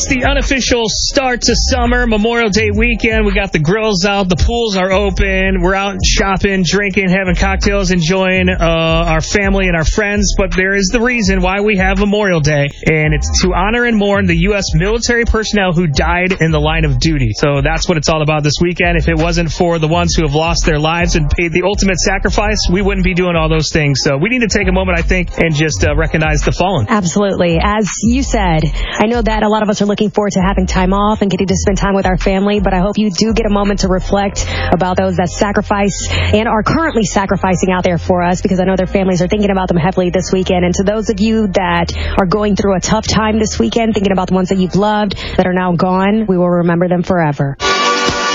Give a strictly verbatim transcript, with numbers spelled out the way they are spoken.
It's the unofficial start to summer, Memorial Day weekend. We got the grills out, the pools are open. We're out shopping, drinking, having cocktails, enjoying uh, our family and our friends. But there is the reason why we have Memorial Day, and it's to honor and mourn the U S military personnel who died in the line of duty. So that's what it's all about this weekend. If it wasn't for the ones who have lost their lives and paid the ultimate sacrifice, we wouldn't be doing all those things. So we need to take a moment, I think, and just uh, recognize the fallen. Absolutely. As you said, I know that a lot of us are looking forward to having time off and getting to spend time with our family, but I hope you do get a moment to reflect about those that sacrifice and are currently sacrificing out there for us, because I know their families are thinking about them heavily this weekend. And to those of you that are going through a tough time this weekend, thinking about the ones that you've loved that are now gone, we will remember them forever.